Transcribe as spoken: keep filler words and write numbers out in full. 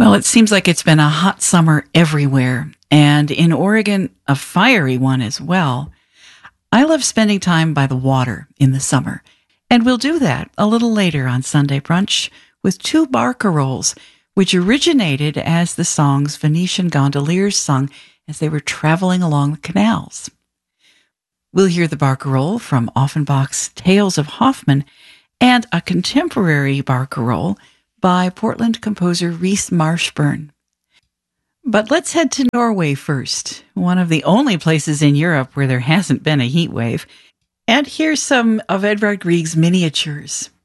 Well, it seems like it's been a hot summer everywhere, and in Oregon, a fiery one as well. I love spending time by the water in the summer, and we'll do that a little later on Sunday Brunch with two barcaroles, which originated as the songs Venetian gondoliers sung as they were traveling along the canals. We'll hear the barcarolle from Offenbach's Tales of Hoffmann and a contemporary barcarolle by Portland composer Reese Marshburn. But let's head to Norway first, one of the only places in Europe where there hasn't been a heat wave. And here's some of Edvard Grieg's miniatures.